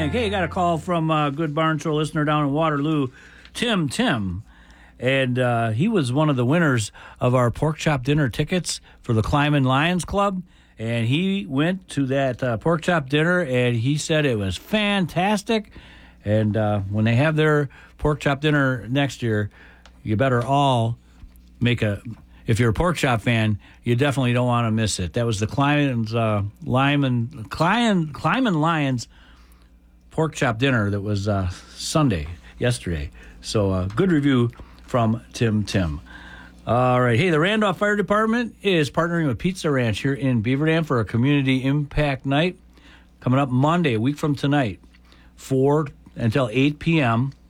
Bank. Hey, got a call from a good Barn Show listener down in Waterloo, Tim. And he was one of the winners of our pork chop dinner tickets for the Climbing Lions Club. And he went to that pork chop dinner, and he said it was fantastic. And when they have their pork chop dinner next year, you better all make a... If you're a pork chop fan, you definitely don't want to miss it. That was the Climbing Lions pork chop dinner that was yesterday. So good review from Tim. All right. Hey, the Randolph Fire Department is partnering with Pizza Ranch here in Beaver Dam for a community impact night coming up Monday, a week from tonight, 4 until 8 p.m.